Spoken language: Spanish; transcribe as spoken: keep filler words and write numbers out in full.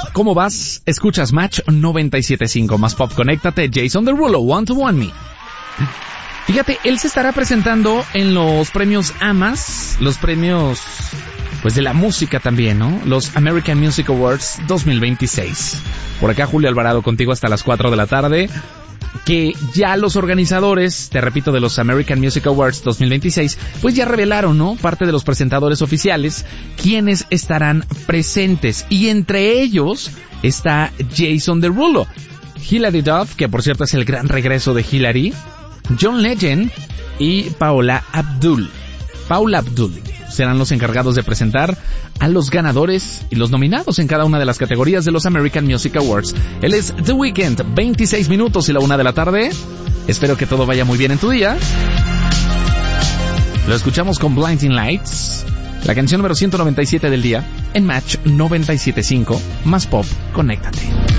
¿cómo vas? Escuchas Match noventa y siete punto cinco, Más Pop, conéctate. Jason Derulo, One to One Me. Fíjate, él se estará presentando en los premios A M A S, los premios, pues, de la música también, ¿no? Los American Music Awards dos mil veintiséis. Por acá Julio Alvarado contigo hasta las cuatro de la tarde. Que ya los organizadores, te repito, de los American Music Awards dos mil veintiséis, pues ya revelaron, ¿no? Parte de los presentadores oficiales, quienes estarán presentes. Y entre ellos está Jason Derulo, Hilary Duff, que por cierto es el gran regreso de Hilary, John Legend y Paula Abdul. Paula Abdul serán los encargados de presentar a los ganadores y los nominados en cada una de las categorías de los American Music Awards. Él es The Weeknd, veintiséis minutos y la una de la tarde. Espero que todo vaya muy bien en tu día. Lo escuchamos con Blinding Lights, la canción número ciento noventa y siete del día, en Match noventa y siete punto cinco, Más Pop, conéctate.